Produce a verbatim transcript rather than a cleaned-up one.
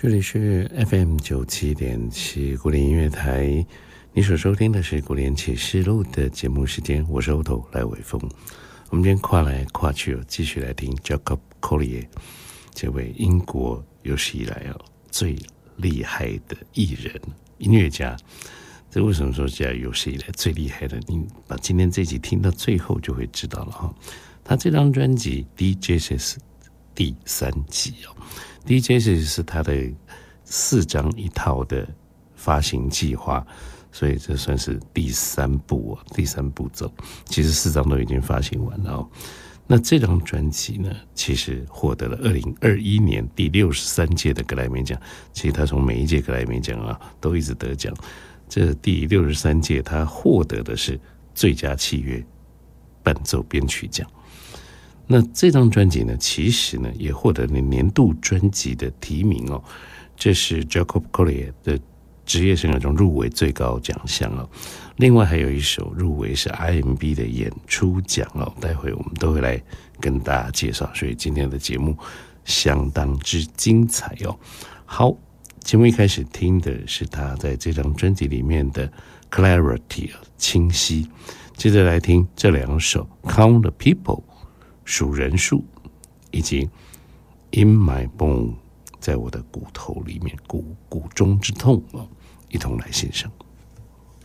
这里是 F M 九七点七古典音乐台，你所收听的是古典启示录的节目时间，我是欧头赖伟峰。我们今天跨来跨去，继续来听 Jacob Collier 这位英国有史以来最厉害的艺人音乐家。这为什么说叫有史以来最厉害的？你把今天这集听到最后就会知道了哈。他这张专辑 D J S 第三集哦。D J 是他的四张一套的发行计划，所以这算是第三步哦，第三步骤。其实四张都已经发行完了哦。那这张专辑呢，其实获得了二零二一年第六十三届的格莱美奖。其实他从每一届格莱美奖啊都一直得奖。这第六十三届他获得的是最佳器乐伴奏编曲奖。那这张专辑呢，其实呢也获得了年度专辑的提名哦，这是 Jacob Collier 的职业生涯中入围最高奖项哦。另外还有一首入围是 I M B 的演出奖哦，待会我们都会来跟大家介绍，所以今天的节目相当之精彩哦。好，节目一开始听的是他在这张专辑里面的 Clarity 清晰，接着来听这两首 Count the People数人数，以及 In My Bone 在我的骨头里面，骨骨中之痛哦，一同来欣赏。